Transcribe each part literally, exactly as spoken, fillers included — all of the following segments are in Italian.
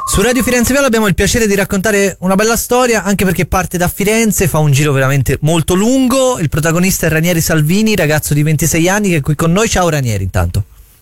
Su Radio Firenze Viola abbiamo il piacere di raccontare una bella storia, anche perché parte da Firenze, fa un giro veramente molto lungo. Il protagonista è Ranieri Salvini, ragazzo di ventisei anni che è qui con noi. Ciao Ranieri, intanto.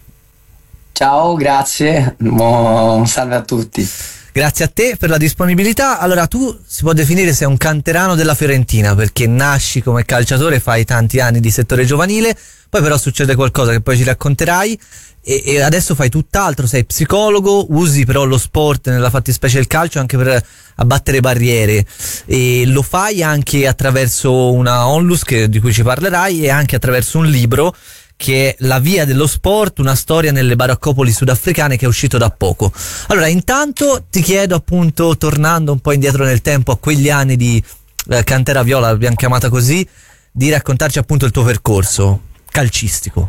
Ciao, grazie, Mo, salve a tutti. Grazie a te per la disponibilità. Allora, tu si può definire sei un canterano della Fiorentina, perché nasci come calciatore, fai tanti anni di settore giovanile, poi però succede qualcosa che poi ci racconterai e, e adesso fai tutt'altro, sei psicologo, usi però lo sport, nella fattispecie il calcio, anche per abbattere barriere, e lo fai anche attraverso una onlus che, di cui ci parlerai, e anche attraverso un libro che è La via dello sport, una storia nelle baraccopoli sudafricane, che è uscito da poco. Allora, intanto ti chiedo, appunto, tornando un po' indietro nel tempo a quegli anni di eh, Cantera Viola, l'abbiamo chiamata così, di raccontarci appunto il tuo percorso calcistico.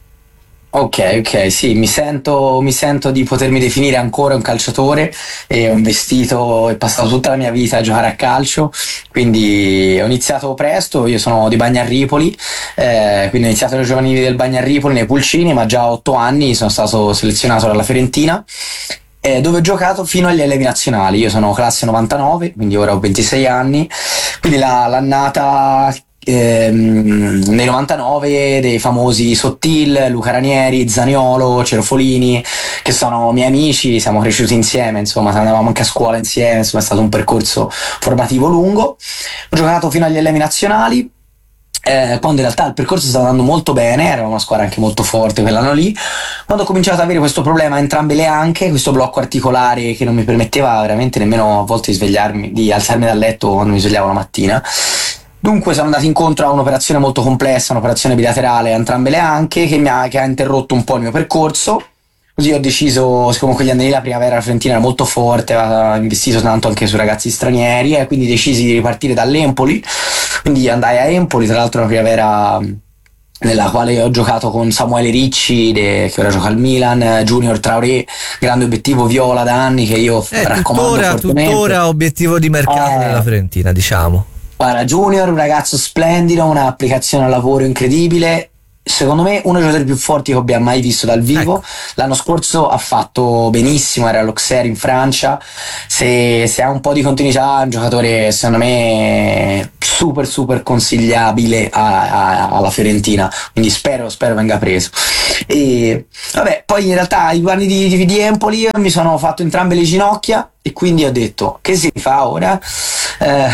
Ok, ok, sì, mi sento, mi sento di potermi definire ancora un calciatore e ho investito e passato tutta la mia vita a giocare a calcio, quindi ho iniziato presto, io sono di Bagnarripoli, eh, quindi ho iniziato le giovanili del Bagnarripoli nei Pulcini, ma già a otto anni sono stato selezionato dalla Fiorentina, eh, dove ho giocato fino agli allievi nazionali. Io sono classe novantanove, quindi ora ho ventisei anni, quindi la, l'annata Ehm, nei novantanove dei famosi Sottil, Luca Ranieri, Zaniolo, Cerofolini, che sono miei amici, siamo cresciuti insieme, insomma, andavamo anche a scuola insieme, insomma è stato un percorso formativo lungo. Ho giocato fino agli allievi nazionali, eh, quando in realtà il percorso stava andando molto bene, eravamo una squadra anche molto forte quell'anno lì, quando ho cominciato ad avere questo problema a entrambe le anche, questo blocco articolare che non mi permetteva veramente nemmeno a volte di svegliarmi, di alzarmi dal letto quando mi svegliavo la mattina. Dunque sono andato incontro a un'operazione molto complessa, un'operazione bilaterale a entrambe le anche, che mi ha, che ha interrotto un po' il mio percorso. Così ho deciso, siccome quegli anni lì la primavera fiorentina era molto forte, aveva investito tanto anche su ragazzi stranieri, e quindi decisi di ripartire dall'Empoli. Quindi andai a Empoli, tra l'altro una primavera nella quale ho giocato con Samuele Ricci, de, che ora gioca al Milan, Junior Traoré, grande obiettivo viola da anni, che io eh, raccomando tuttora, fortemente. tuttora obiettivo di mercato eh, della Fiorentina, diciamo. Guarda, Junior, un ragazzo splendido, un'applicazione al lavoro incredibile. Secondo me uno dei giocatori più forti che abbia mai visto dal vivo. Ecco. L'anno scorso ha fatto benissimo, era all'Auxerre in Francia. Se, se ha un po' di continuità, è un giocatore secondo me super super consigliabile a, a, alla Fiorentina, quindi spero, spero venga preso. E vabbè, poi in realtà i anni di, di, di Empoli io mi sono fatto entrambe le ginocchia, e quindi ho detto: che si fa ora? Eh,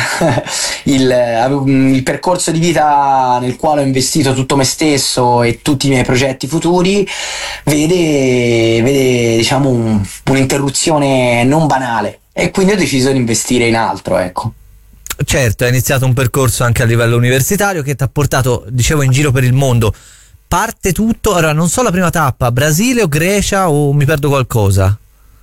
il, il percorso di vita nel quale ho investito tutto me stesso e tutti i miei progetti futuri vede, vede diciamo un, un'interruzione non banale, e quindi ho deciso di investire in altro, ecco. Certo, hai iniziato un percorso anche a livello universitario che ti ha portato, dicevo, in giro per il mondo. Parte tutto, allora non so la prima tappa, Brasile o Grecia, o mi perdo qualcosa?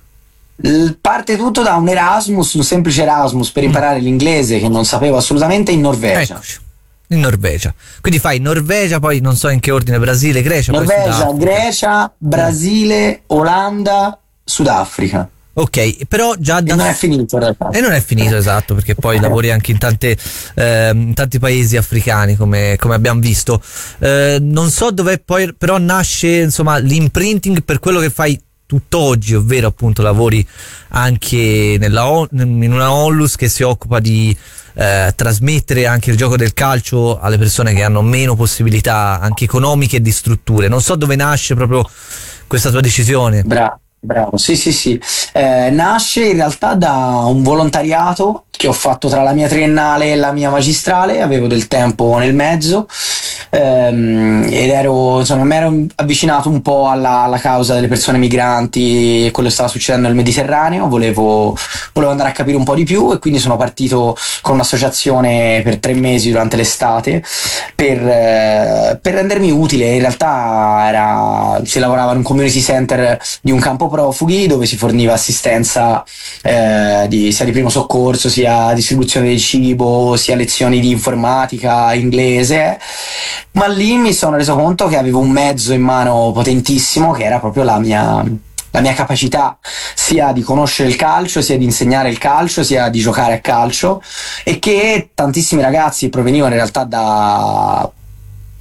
Parte tutto da un Erasmus, un semplice Erasmus per imparare mm. l'inglese, che non sapevo assolutamente, in Norvegia. Eccoci, in Norvegia. Quindi fai Norvegia, poi non so in che ordine, Brasile, Grecia, Norvegia, poi Grecia, Brasile, Olanda, Sudafrica. Ok, però già da... E non è finito in realtà. E non è finito, esatto, perché poi lavori anche in, tante, eh, in tanti paesi africani, come, come abbiamo visto. Eh, non so dove poi però nasce, insomma, l'imprinting per quello che fai tutt'oggi, ovvero appunto lavori anche nella, in una onlus che si occupa di eh, trasmettere anche il gioco del calcio alle persone che hanno meno possibilità anche economiche e di strutture. Non so dove nasce proprio questa tua decisione. Bravo. Bravo, sì sì sì, eh, nasce in realtà da un volontariato che ho fatto tra la mia triennale e la mia magistrale, avevo del tempo nel mezzo, ehm, ed ero, insomma, mi ero avvicinato un po' alla, alla causa delle persone migranti e quello che stava succedendo nel Mediterraneo, volevo, volevo andare a capire un po' di più, e quindi sono partito con un'associazione per tre mesi durante l'estate per, eh, per rendermi utile. In realtà era, si lavorava in un community center di un campo profughi, dove si forniva assistenza eh, di, sia di primo soccorso, sia distribuzione del cibo, sia lezioni di informatica, inglese, ma lì mi sono reso conto che avevo un mezzo in mano potentissimo, che era proprio la mia, la mia capacità sia di conoscere il calcio, sia di insegnare il calcio, sia di giocare a calcio, e che tantissimi ragazzi provenivano in realtà da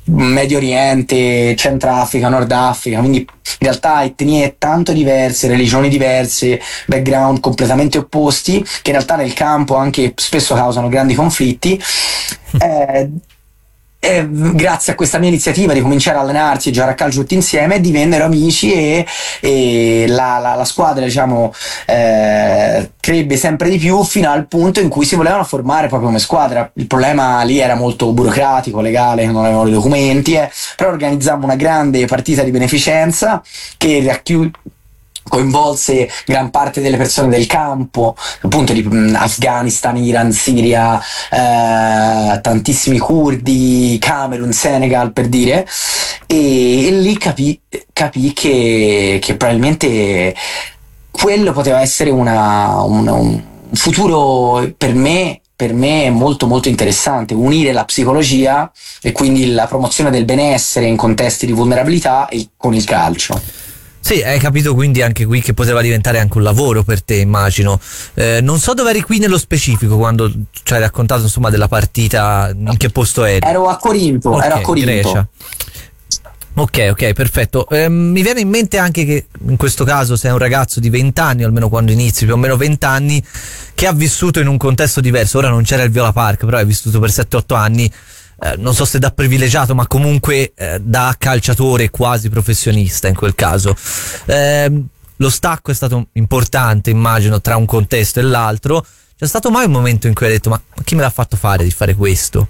Medio Oriente, Centrafrica, Nord Africa, quindi in realtà etnie tanto diverse, religioni diverse, background completamente opposti, che in realtà nel campo anche spesso causano grandi conflitti. Eh, E grazie a questa mia iniziativa di cominciare a allenarsi e giocare a calcio tutti insieme divennero amici e, e la, la, la squadra diciamo eh, crebbe sempre di più fino al punto in cui si volevano formare proprio come squadra. Il problema lì era molto burocratico, legale, non avevano i documenti, eh. Però organizzammo una grande partita di beneficenza che racchiuse coinvolse gran parte delle persone del campo, appunto di mh, Afghanistan, Iran, Siria, eh, tantissimi curdi, Camerun, Senegal per dire, e, e lì capì, capì che, che probabilmente quello poteva essere una, una, un futuro per me per me molto molto interessante, unire la psicologia e quindi la promozione del benessere in contesti di vulnerabilità e, con il calcio. Sì, hai capito quindi anche qui che poteva diventare anche un lavoro per te, immagino. Eh, non so dove eri qui nello specifico quando ci hai raccontato insomma della partita, in che posto eri? Ero a Corinto, okay, ero a Corinto. Grecia. Ok, ok, perfetto. Eh, mi viene in mente anche che in questo caso sei un ragazzo di venti anni, almeno quando inizi, più o meno venti anni, che ha vissuto in un contesto diverso. Ora non c'era il Viola Park, però hai vissuto per sette otto anni. Eh, non so se da privilegiato, ma comunque eh, da calciatore quasi professionista in quel caso. Eh, lo stacco è stato importante, immagino, tra un contesto e l'altro. C'è stato mai un momento in cui hai detto: ma chi me l'ha fatto fare di fare questo?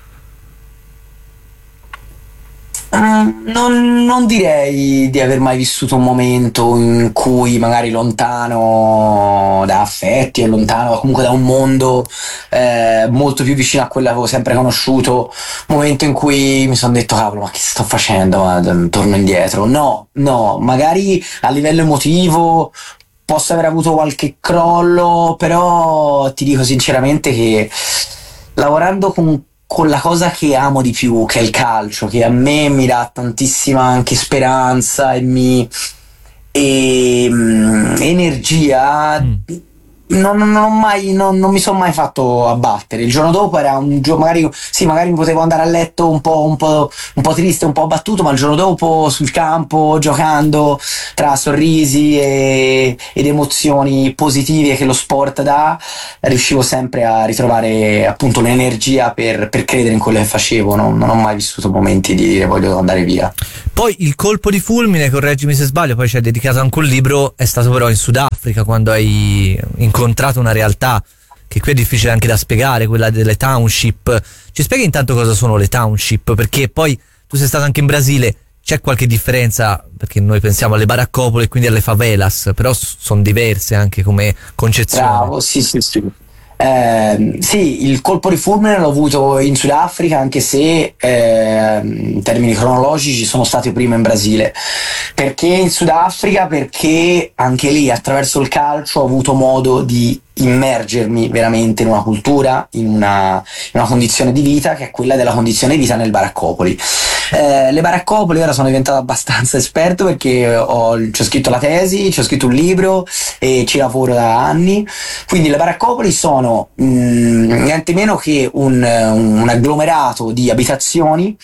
Uh, non, non direi di aver mai vissuto un momento in cui magari lontano da affetti o lontano comunque da un mondo eh, molto più vicino a quello che avevo sempre conosciuto, un momento in cui mi sono detto cavolo, ma che sto facendo? Ma, torno indietro. No, no, magari a livello emotivo posso aver avuto qualche crollo, però ti dico sinceramente che lavorando con con la cosa che amo di più, che è il calcio, che a me mi dà tantissima anche speranza e mi e, um, energia, mm. non, non, ho mai, non, non mi sono mai fatto abbattere. Il giorno dopo era un giorno, magari sì, magari mi potevo andare a letto un po', un po', un po' triste, un po' abbattuto, ma il giorno dopo sul campo, giocando, tra sorrisi e, ed emozioni positive che lo sport dà, riuscivo sempre a ritrovare appunto l'energia per, per credere in quello che facevo. No? Non ho mai vissuto momenti di dire voglio andare via. Poi il colpo di fulmine, correggimi se sbaglio, poi ci hai dedicato anche un libro, è stato però in Sudafrica, quando hai incontrato una realtà che qui è difficile anche da spiegare, quella delle township. Ci spieghi intanto cosa sono le township? Perché poi tu sei stato anche in Brasile, c'è qualche differenza? Perché noi pensiamo alle baraccopole e quindi alle favelas, però sono diverse anche come concezione. Bravo, sì sì sì. Eh, sì, il colpo di fulmine l'ho avuto in Sudafrica, anche se eh, in termini cronologici sono stato prima in Brasile. Perché in Sudafrica? Perché anche lì attraverso il calcio ho avuto modo di immergermi veramente in una cultura, in una, in una condizione di vita che è quella della condizione di vita nel baraccopoli. Eh, le baraccopoli, ora sono diventato abbastanza esperto perché ho, ci ho scritto la tesi, ci ho scritto un libro e ci lavoro da anni. Quindi le baraccopoli sono mh, niente meno che un, un agglomerato di abitazioni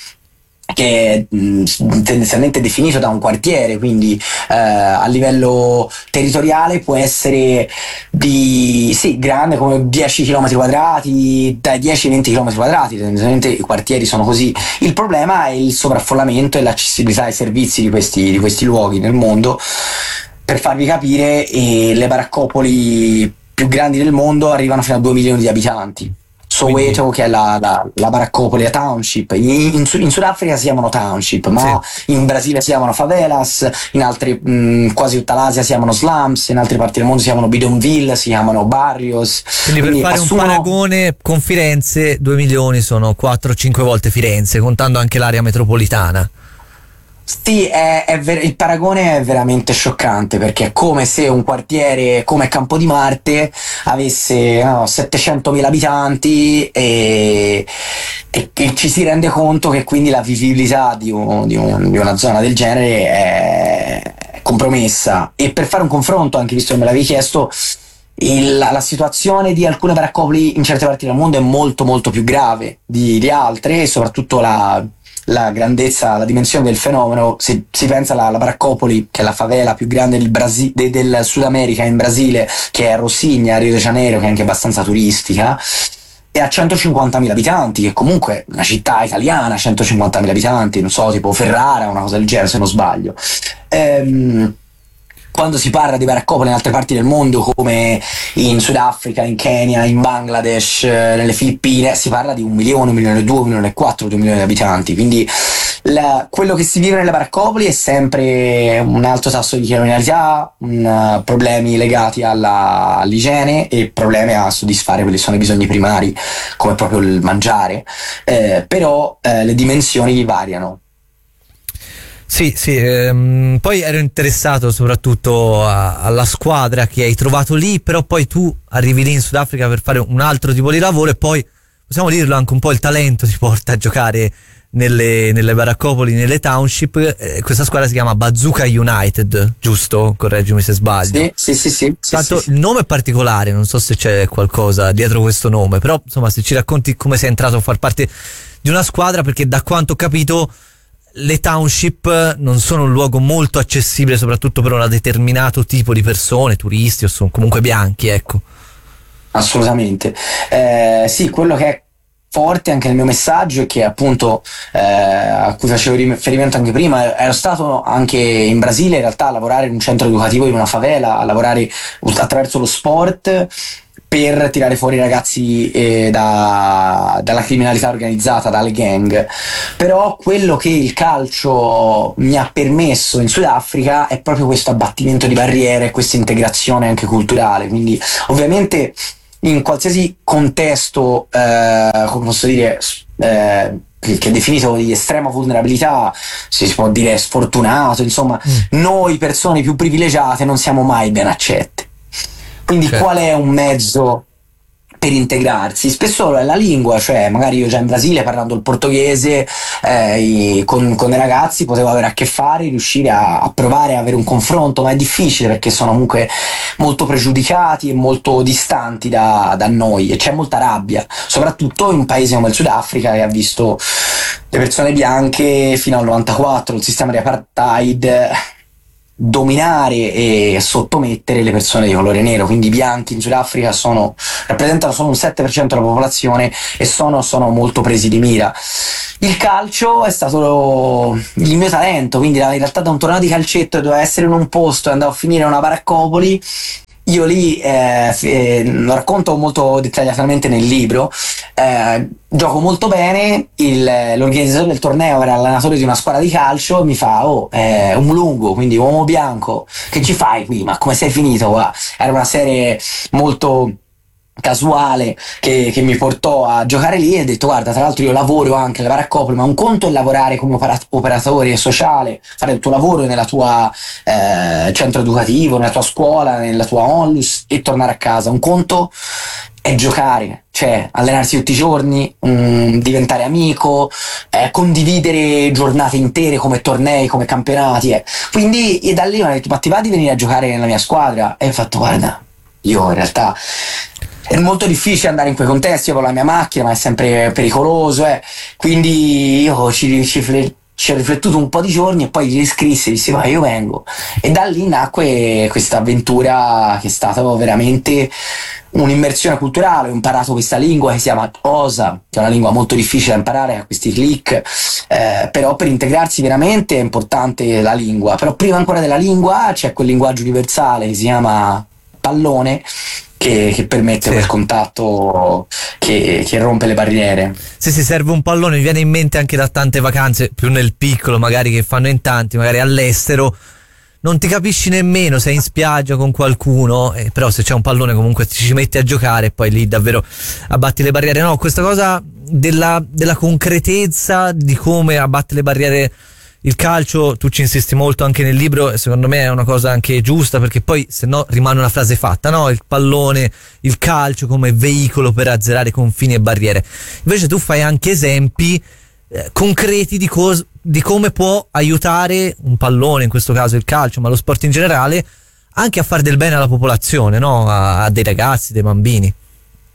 che è mh, tendenzialmente definito da un quartiere, quindi eh, a livello territoriale può essere di sì, grande come dieci chilometri quadrati, dai dieci ai venti chilometri quadrati, tendenzialmente i quartieri sono così. Il problema è il sovraffollamento e l'accessibilità ai servizi di questi, di questi luoghi nel mondo. Per farvi capire, eh, le baraccopoli più grandi del mondo arrivano fino a due milioni di abitanti. Soweto, che è la, la, la baraccopoli, la township. In, in, in Sudafrica si chiamano township, ma sì. In Brasile si chiamano favelas, in altri, mh, quasi tutta l'Asia si chiamano slums, in altre parti del mondo si chiamano bidonville, si chiamano barrios. Quindi, Quindi per fare assumono... un paragone, con Firenze due milioni sono quattro cinque volte Firenze, contando anche l'area metropolitana. Sì, è, è ver- il paragone è veramente scioccante, perché è come se un quartiere come Campo di Marte avesse no, settecentomila abitanti e, e, e ci si rende conto che quindi la vivibilità di, un, di, un, di una zona del genere è compromessa. E per fare un confronto, anche visto che me l'avevi chiesto, il, la situazione di alcune baraccopoli in certe parti del mondo è molto molto più grave di, di altre, e soprattutto la la grandezza, la dimensione del fenomeno, si, si pensa alla, alla Baraccopoli, che è la favela più grande del, Brasi- de, del Sud America in Brasile, che è a Rocinha, a Rio de Janeiro, che è anche abbastanza turistica, e ha centocinquantamila abitanti, che comunque una città italiana, centocinquantamila abitanti, non so, tipo Ferrara, una cosa del genere se non sbaglio. Ehm, quando si parla di baraccopoli in altre parti del mondo, come in Sudafrica, in Kenya, in Bangladesh, eh, nelle Filippine, si parla di un milione, un milione e due, un milione e quattro, due milioni di abitanti. Quindi la, quello che si vive nelle baraccopoli è sempre un alto tasso di criminalità, un, uh, problemi legati alla, all'igiene e problemi a soddisfare quelli che sono i bisogni primari, come proprio il mangiare, eh, però eh, le dimensioni variano. Sì, sì, ehm, poi ero interessato soprattutto a, alla squadra che hai trovato lì, però poi tu arrivi lì in Sudafrica per fare un altro tipo di lavoro e poi, possiamo dirlo, anche un po' il talento ti porta a giocare nelle, nelle baraccopoli, nelle township. Eh, questa squadra si chiama Bazooka United, giusto? Correggimi se sbaglio. Sì, sì, sì, sì, Tanto sì, sì. il nome è particolare, non so se c'è qualcosa dietro questo nome, però insomma se ci racconti come sei entrato a far parte di una squadra, perché da quanto ho capito le township non sono un luogo molto accessibile, soprattutto per un determinato tipo di persone, turisti o sono comunque bianchi, ecco. Assolutamente. Eh, sì, quello che è forte anche nel mio messaggio è che appunto eh, a cui facevo riferimento anche prima, ero stato anche in Brasile in realtà a lavorare in un centro educativo in una favela, a lavorare attraverso lo sport per tirare fuori i ragazzi eh, da, dalla criminalità organizzata, dalle gang. Però quello che il calcio mi ha permesso in Sudafrica è proprio questo abbattimento di barriere, questa integrazione anche culturale. Quindi ovviamente in qualsiasi contesto, eh, come posso dire, eh, che è definito di estrema vulnerabilità, si può dire sfortunato, insomma, mm. noi persone più privilegiate non siamo mai ben accette. Quindi certo. Qual è un mezzo per integrarsi? Spesso è la lingua, cioè magari io già in Brasile parlando il portoghese eh, con, con dei ragazzi potevo avere a che fare, riuscire a, a provare a avere un confronto, ma è difficile perché sono comunque molto pregiudicati e molto distanti da, da noi e c'è molta rabbia, soprattutto in un paese come il Sudafrica che ha visto le persone bianche fino al novantaquattro, il sistema di apartheid, dominare e sottomettere le persone di colore nero. Quindi i bianchi in Sudafrica sono, rappresentano solo un sette per cento della popolazione e sono, sono molto presi di mira. Il calcio è stato il mio talento, quindi in realtà da un torneo di calcetto doveva essere in un posto e andavo a finire in una baraccopoli. Io lì eh, eh, lo racconto molto dettagliatamente nel libro, eh, gioco molto bene, il, l'organizzatore del torneo era l'allenatore di una squadra di calcio e mi fa oh, eh, un lungo, quindi uomo bianco, che ci fai qui? Ma come sei finito qua? Era una serie molto casuale che, che mi portò a giocare lì e ho detto guarda, tra l'altro io lavoro anche alla baraccopoli, ma un conto è lavorare come opera- operatore sociale, fare il tuo lavoro nella tua eh, centro educativo, nella tua scuola, nella tua onlus e tornare a casa. Un conto è giocare, cioè allenarsi tutti i giorni, um, diventare amico, eh, condividere giornate intere come tornei, come campionati, eh. Quindi e da lì mi ha detto ma ti va di venire a giocare nella mia squadra? E ho fatto guarda, io in realtà è molto difficile andare in quei contesti, io con la mia macchina, ma è sempre pericoloso, eh. Quindi io ci, ci, ci ho riflettuto un po' di giorni e poi gli iscrissi e dissi ma io vengo. E da lì nacque questa avventura che è stata veramente un'immersione culturale. Ho imparato questa lingua che si chiama Xhosa, che è una lingua molto difficile da imparare a questi click, eh, però per integrarsi veramente è importante la lingua. Però prima ancora della lingua c'è quel linguaggio universale che si chiama pallone, Che, che permette sì. quel contatto che, che rompe le barriere. Se si serve un pallone, mi viene in mente anche da tante vacanze, più nel piccolo magari che fanno in tanti, magari all'estero, non ti capisci nemmeno, sei in spiaggia con qualcuno, eh, però se c'è un pallone comunque ti ci metti a giocare e poi lì davvero abbatti le barriere. No, questa cosa della, della concretezza, di come abbatti le barriere il calcio, tu ci insisti molto anche nel libro e secondo me è una cosa anche giusta, perché poi se no rimane una frase fatta, no? Il pallone, il calcio come veicolo per azzerare confini e barriere. Invece tu fai anche esempi eh, concreti di, cos- di come può aiutare un pallone, in questo caso il calcio, ma lo sport in generale, anche a fare del bene alla popolazione, no? A, a dei ragazzi, dei bambini.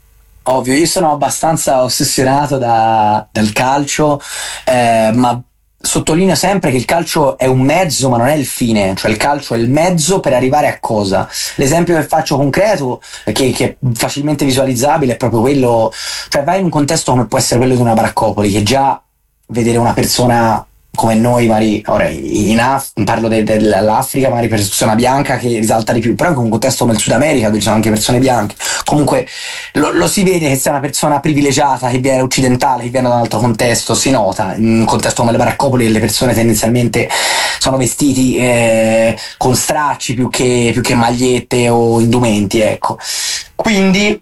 ovvio, io sono abbastanza ossessionato da- dal calcio, eh, ma sottolineo sempre che il calcio è un mezzo, ma non è il fine, cioè il calcio è il mezzo per arrivare a cosa? L'esempio che faccio concreto, che, che è facilmente visualizzabile, è proprio quello, cioè vai in un contesto come può essere quello di una baraccopoli, che già vedere una persona come noi, magari, ora in Af- parlo de- dell'Africa, magari persona bianca che risalta di più, però in un contesto come il Sud America dove ci sono anche persone bianche, comunque lo, lo si vede che sei una persona privilegiata, che viene occidentale, che viene da un altro contesto, si nota, in un contesto come le baraccopoli le persone tendenzialmente sono vestiti eh, con stracci più che, più che magliette o indumenti, ecco. Quindi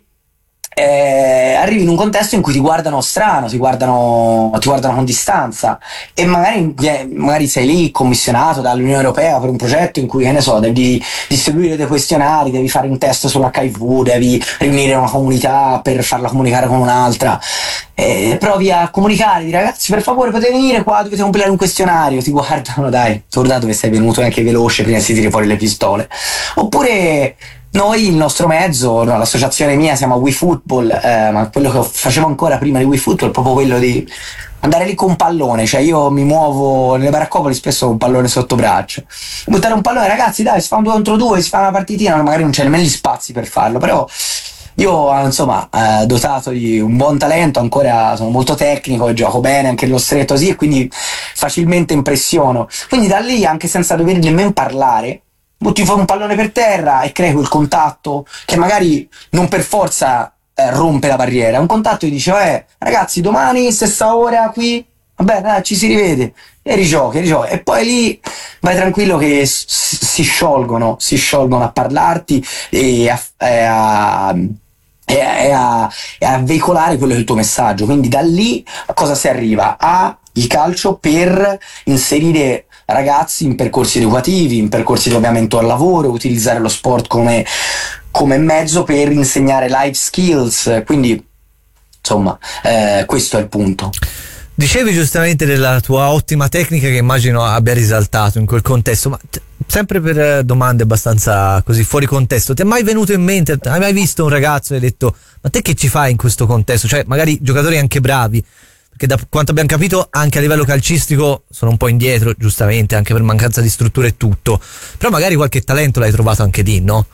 eh, arrivi in un contesto in cui ti guardano strano, ti guardano, ti guardano con distanza e magari, eh, magari sei lì commissionato dall'Unione Europea per un progetto in cui, che ne so, devi distribuire dei questionari, devi fare un test sull'H I V, devi riunire una comunità per farla comunicare con un'altra. E provi a comunicare, di ragazzi, per favore potete venire qua, dovete compilare un questionario, ti guardano, dai, torna dove sei venuto, è anche veloce prima si tiri fuori le pistole. Oppure noi, il nostro mezzo, no, l'associazione mia si chiama WeFootball, eh, ma quello che facevo ancora prima di WeFootball è proprio quello di andare lì con un pallone, cioè io mi muovo nelle baraccopoli spesso con un pallone sotto braccio. Buttare un pallone, ragazzi, dai, si fa un due contro due, si fa una partitina, magari non c'è nemmeno gli spazi per farlo, però io, insomma, eh, dotato di un buon talento, ancora sono molto tecnico e gioco bene anche nello stretto così, e quindi facilmente impressiono. Quindi da lì, anche senza dover nemmeno parlare, butti fuori un pallone per terra e crei quel contatto che magari non per forza eh, rompe la barriera. Un contatto che dice, eh, ragazzi, domani, stessa ora qui, vabbè, dai, ci si rivede. E rigiochi, rigiochi. E poi lì vai tranquillo che s- si sciolgono, si sciolgono a parlarti e a, e a e a, e a, e a veicolare quello che è il tuo messaggio. Quindi da lì a cosa si arriva? A il calcio per inserire ragazzi in percorsi educativi, in percorsi di avviamento al lavoro, utilizzare lo sport come, come mezzo per insegnare life skills. Quindi, insomma, eh, questo è il punto. Dicevi giustamente della tua ottima tecnica che immagino abbia risaltato in quel contesto, ma t- sempre per eh, domande abbastanza così fuori contesto, ti è mai venuto in mente, hai mai visto un ragazzo e hai detto ma te che ci fai in questo contesto? Cioè magari giocatori anche bravi, perché da quanto abbiamo capito anche a livello calcistico sono un po' indietro, giustamente, anche per mancanza di strutture e tutto, però magari qualche talento l'hai trovato anche lì, no?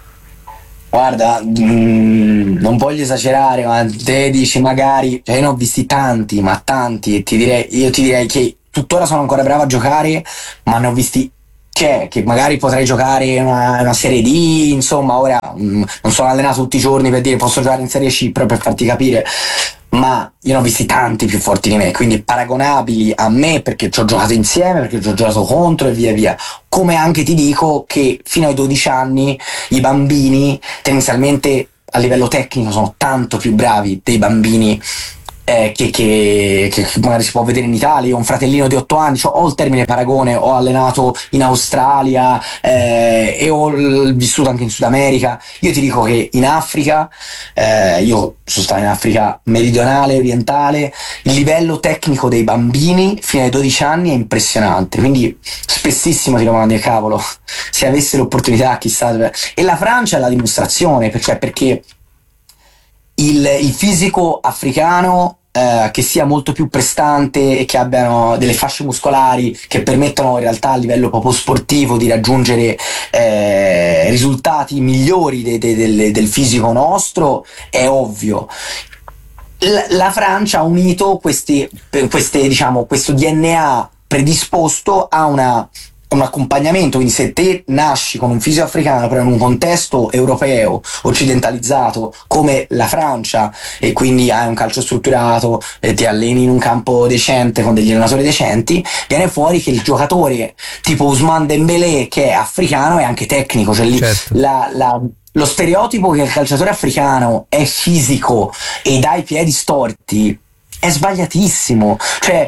Guarda, mm, non voglio esagerare, ma te dici magari, cioè io ne ho visti tanti, ma tanti, e ti direi, io ti direi che tuttora sono ancora bravo a giocare, ma ne ho visti, c'è, che magari potrei giocare una, una Serie D, insomma, ora mm, non sono allenato tutti i giorni per dire posso giocare in Serie C, però per farti capire, ma io ne ho visti tanti più forti di me, quindi paragonabili a me perché ci ho giocato insieme, perché ci ho giocato contro e via via. Come anche ti dico che fino ai dodici anni i bambini tendenzialmente a livello tecnico sono tanto più bravi dei bambini eh, che, che, che magari si può vedere in Italia. Io ho un fratellino di otto anni, cioè, ho il termine paragone, ho allenato in Australia eh, e ho l- vissuto anche in Sud America. Io ti dico che in Africa, eh, io sono stato in Africa meridionale, orientale, il livello tecnico dei bambini fino ai dodici anni è impressionante, quindi spessissimo ti domandi, cavolo, se avessi l'opportunità, chissà. E la Francia è la dimostrazione, per- cioè perché il, il fisico africano eh, che sia molto più prestante e che abbiano delle fasce muscolari che permettono in realtà a livello proprio sportivo di raggiungere eh, risultati migliori de, de, del, del fisico nostro è ovvio. La, la Francia ha unito questi, queste, diciamo, questo D N A predisposto a una un accompagnamento, quindi se te nasci con un fisico africano però in un contesto europeo occidentalizzato come la Francia e quindi hai un calcio strutturato e ti alleni in un campo decente con degli allenatori decenti, viene fuori che il giocatore tipo Ousmane Dembélé che è africano è anche tecnico, cioè lì Certo. la, la lo stereotipo che il calciatore africano è fisico ed ha i piedi storti è sbagliatissimo, cioè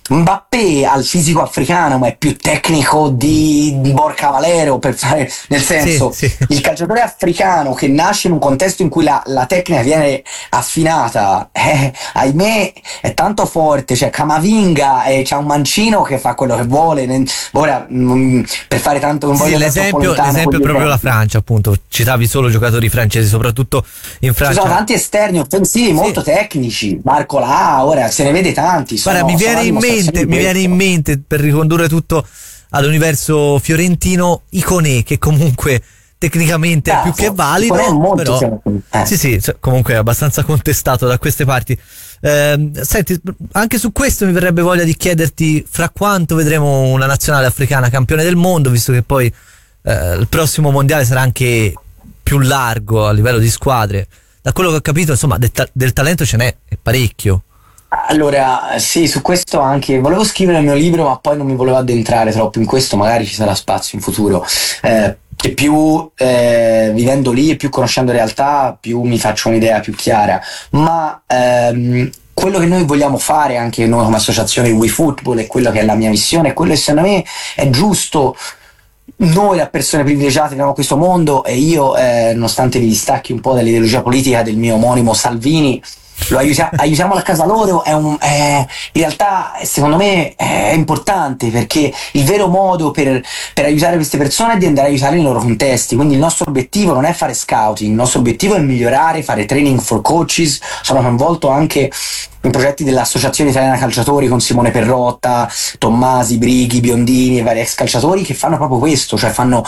Mbappé ha il fisico africano, ma è più tecnico di, di Borca Valero, per fare, nel senso, Sì, sì. il calciatore africano che nasce in un contesto in cui la, la tecnica viene affinata, eh, ahimè, è tanto forte. Cioè, Camavinga eh, c'ha un mancino che fa quello che vuole. ne- Ora, mm, per fare tanto, non Sì, voglio andare troppo l'esempio, lontano l'esempio è con gli proprio la esempi. Francia, appunto. Citavi solo giocatori francesi, soprattutto in Ci sono Francia. tanti esterni offensivi Sì. molto tecnici, Marco là, ora se ne vede tanti, Guarda, mi sono, sono viene la in dimostrazione mente, di mi viene in questo. mente per ricondurre tutto all'universo fiorentino, Iconé, che comunque tecnicamente è più che Bravo, Icone è valido, molto però semplice. Eh. sì, sì, cioè, comunque è abbastanza contestato da queste parti. Ehm, senti, anche su questo mi verrebbe voglia di chiederti fra quanto vedremo una nazionale africana campione del mondo, visto che poi eh, il prossimo mondiale sarà anche più largo a livello di squadre. Da quello che ho capito, insomma, del, ta- del talento ce n'è è parecchio. Allora, sì, su questo anche volevo scrivere il mio libro, ma poi non mi volevo addentrare troppo in questo, magari ci sarà spazio in futuro. Eh, che più eh, vivendo lì e più conoscendo realtà, più mi faccio un'idea più chiara. Ma ehm, quello che noi vogliamo fare, anche noi come associazione WeFootball, e quello che è la mia missione, e quello che secondo me è giusto. Noi, da persone privilegiate, viviamo in questo mondo, e io, eh, nonostante mi distacchi un po' dall'ideologia politica del mio omonimo Salvini, lo aiuta- aiutiamo a casa loro. È un, è- in realtà, secondo me, è importante, perché il vero modo per, per aiutare queste persone è di andare a aiutare nei loro contesti. Quindi il nostro obiettivo non è fare scouting, il nostro obiettivo è migliorare, fare training for coaches. Sono coinvolto anche in progetti dell'Associazione Italiana Calciatori con Simone Perrotta, Tommasi, Brighi, Biondini e vari ex calciatori, che fanno proprio questo, cioè fanno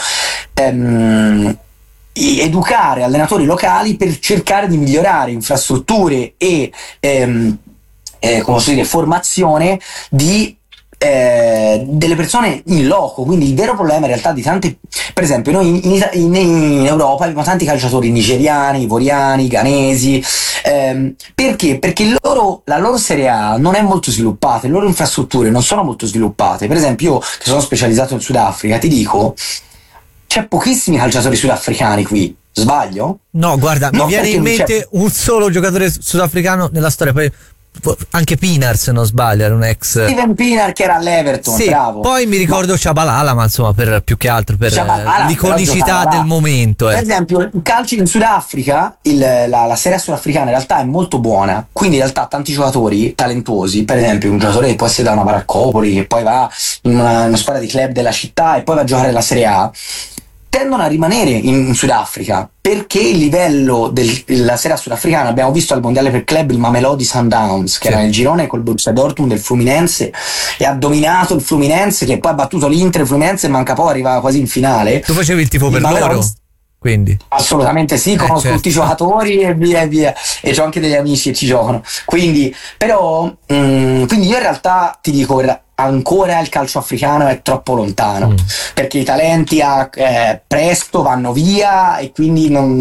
ehm, i- educare allenatori locali per cercare di migliorare infrastrutture e ehm, eh, come posso dire, formazione di eh, delle persone in loco. Quindi il vero problema in realtà di tante, per esempio noi in, in Ita- in- in Europa abbiamo tanti calciatori nigeriani, ivoriani, ghanesi. Ehm, perché? Perché loro, la loro Serie A non è molto sviluppata, le loro infrastrutture non sono molto sviluppate. Per esempio, io che sono specializzato in Sudafrica, ti dico, c'è pochissimi calciatori sudafricani qui. Sbaglio? No, guarda, mi Non viene perché in non c'è. mente un solo giocatore sudafricano nella storia, poi anche Pinar, se non sbaglio, era un ex. Steven Pinar, che era all'Everton, Sì, bravo. poi mi Ma ricordo Chabalala, ma insomma, per più che altro per diciamo, eh, ah, però l'iconicità giocava del là. momento, Per eh. esempio, il calcio in Sudafrica, il- la, la Serie A sudafricana in realtà è molto buona, quindi in realtà tanti giocatori talentuosi, per esempio un giocatore che può essere da una Baraccopoli, che poi va in una, in una squadra di club della città e poi va a giocare la Serie A, tendono a rimanere in, in Sudafrica, perché il livello del- della Serie A sudafricana, abbiamo visto al mondiale per club il Mamelodi Sundowns, che Sì. era nel girone col Borussia Dortmund del Fluminense, e ha dominato il Fluminense, che poi ha battuto l'Inter. Il Fluminense manca poco, arrivava quasi in finale. Tu facevi il tifo Il per Mamelodi, loro, quindi. assolutamente sì, Eh, conosco certo. tutti i giocatori e via e via, e ho anche degli amici che ci giocano. Quindi, però, mm, quindi io in realtà ti dico, ra- ancora il calcio africano è troppo lontano, Mm. perché i talenti a, eh, presto vanno via, e quindi non,